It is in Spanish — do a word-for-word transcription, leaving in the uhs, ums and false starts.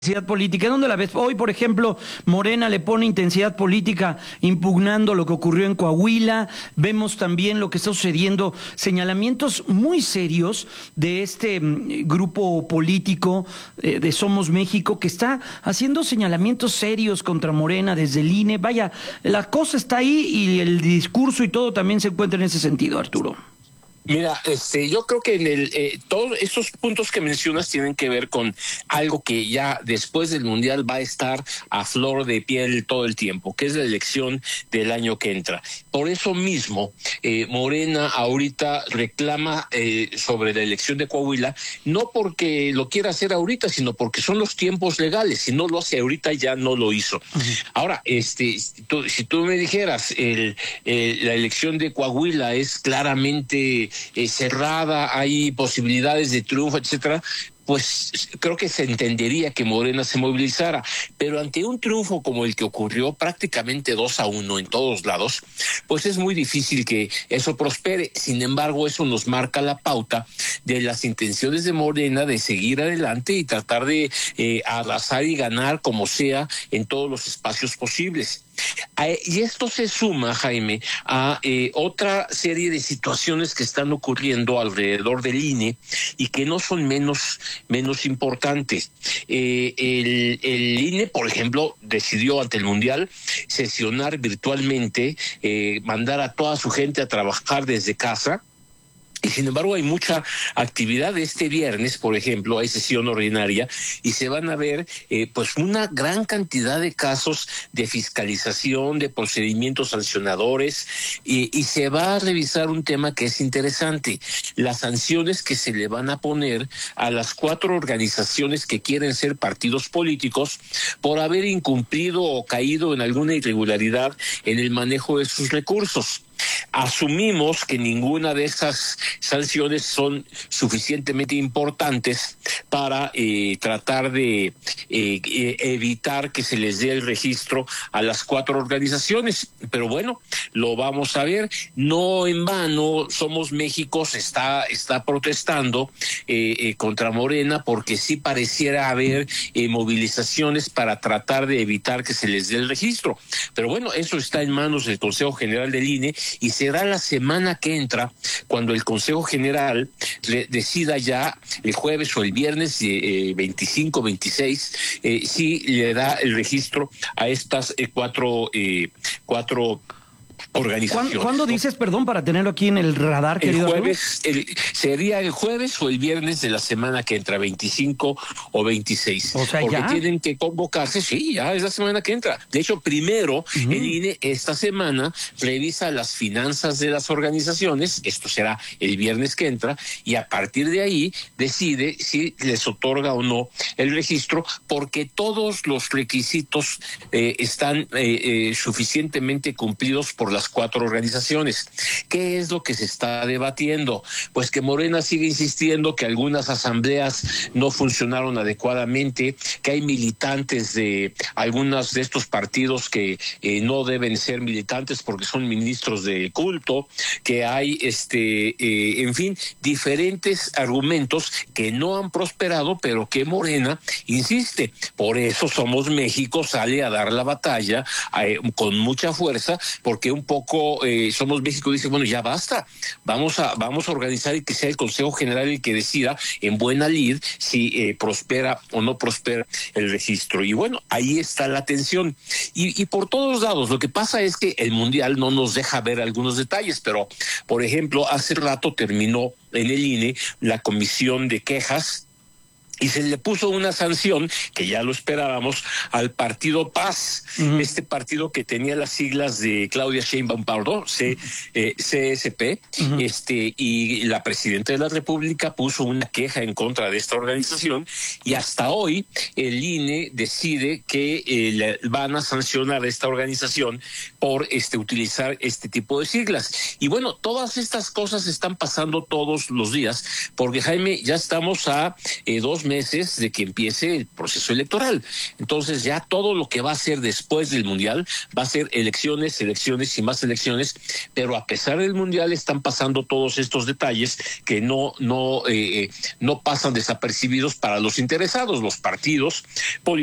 Intensidad política, ¿dónde la ves? Hoy, por ejemplo, Morena le pone intensidad política impugnando lo que ocurrió en Coahuila. Vemos también lo que está sucediendo, señalamientos muy serios de este mm, grupo político eh, de Somos México, que está haciendo señalamientos serios contra Morena desde el I N E. Vaya, la cosa está ahí y el discurso y todo también se encuentra en ese sentido, Arturo. Mira, este, yo creo que en el eh, todos esos puntos que mencionas tienen que ver con algo que ya después del Mundial va a estar a flor de piel todo el tiempo, que es la elección del año que entra. Por eso mismo, eh, Morena ahorita reclama eh, sobre la elección de Coahuila, no porque lo quiera hacer ahorita, sino porque son los tiempos legales. Si no lo hace ahorita, ya no lo hizo. Uh-huh. Ahora, este, tú, si tú me dijeras, el, el, la elección de Coahuila es claramente Eh, cerrada, hay posibilidades de triunfo, etcétera, pues creo que se entendería que Morena se movilizara, pero ante un triunfo como el que ocurrió, prácticamente dos a uno en todos lados, pues es muy difícil que eso prospere. Sin embargo, eso nos marca la pauta de las intenciones de Morena de seguir adelante y tratar de eh, arrasar y ganar como sea en todos los espacios posibles. Y esto se suma, Jaime, a eh, otra serie de situaciones que están ocurriendo alrededor del I N E y que no son menos, menos importantes. Eh, el, el I N E, por ejemplo, decidió ante el Mundial sesionar virtualmente, eh, mandar a toda su gente a trabajar desde casa. Y sin embargo hay mucha actividad. Este viernes, por ejemplo, hay sesión ordinaria y se van a ver eh, pues una gran cantidad de casos de fiscalización, de procedimientos sancionadores y, y se va a revisar un tema que es interesante, las sanciones que se le van a poner a las cuatro organizaciones que quieren ser partidos políticos por haber incumplido o caído en alguna irregularidad en el manejo de sus recursos. Asumimos que ninguna de esas sanciones son suficientemente importantes para eh, tratar de eh, evitar que se les dé el registro a las cuatro organizaciones. Pero bueno, lo vamos a ver. No en vano, Somos México se está, está protestando eh, eh, contra Morena porque sí pareciera haber eh, movilizaciones para tratar de evitar que se les dé el registro. Pero bueno, eso está en manos del Consejo General del I N E y será la semana que entra cuando el Consejo General le decida ya el jueves o el viernes eh, veinticinco, veintiséis eh, si le da el registro a estas eh, cuatro eh, cuatro organizaciones. ¿Cuándo, ¿Cuándo dices, perdón, para tenerlo aquí en el radar, el querido jueves, el, sería el jueves o el viernes de la semana que entra, veinticinco o veintiséis. O sea, porque ¿ya? tienen que convocarse, sí, ya es la semana que entra. De hecho, primero, uh-huh. el I N E esta semana revisa las finanzas de las organizaciones, esto será el viernes que entra, y a partir de ahí decide si les otorga o no el registro, porque todos los requisitos eh, están eh, eh, suficientemente cumplidos por las cuatro organizaciones. ¿Qué es lo que se está debatiendo? Pues que Morena sigue insistiendo que algunas asambleas no funcionaron adecuadamente, que hay militantes de algunos de estos partidos que eh, no deben ser militantes porque son ministros de culto, que hay, este, eh, en fin, diferentes argumentos que no han prosperado, pero que Morena insiste. Por eso Somos México sale a dar la batalla eh, con mucha fuerza, porque un poco eh, Somos México dice, bueno, ya basta, vamos a vamos a organizar y que sea el Consejo General el que decida en buena lid si eh, prospera o no prospera el registro. Y bueno, ahí está la tensión. Y, y por todos lados, lo que pasa es que el Mundial no nos deja ver algunos detalles, pero, por ejemplo, hace rato terminó en el I N E la comisión de quejas y se le puso una sanción, que ya lo esperábamos, al partido Paz, uh-huh. este partido que tenía las siglas de Claudia Sheinbaum Pardo, C, eh, C S P, uh-huh. este, y la presidenta de la República puso una queja en contra de esta organización, y hasta hoy el I N E decide que eh, le van a sancionar a esta organización por este, utilizar este tipo de siglas. Y bueno, todas estas cosas están pasando todos los días, porque Jaime, ya estamos a eh, dos meses meses de que empiece el proceso electoral. Entonces ya todo lo que va a ser después del Mundial va a ser elecciones, elecciones y más elecciones, pero a pesar del Mundial están pasando todos estos detalles que no, no, eh, no pasan desapercibidos para los interesados, los partidos políticos